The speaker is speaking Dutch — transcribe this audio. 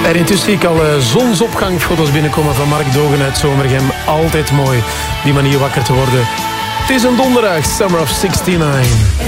En intussen zie ik al zonsopgangfoto's binnenkomen van Mark Dogen uit Zomergem. Altijd mooi, die manier wakker te worden. Het is een donderdag, Summer of 69.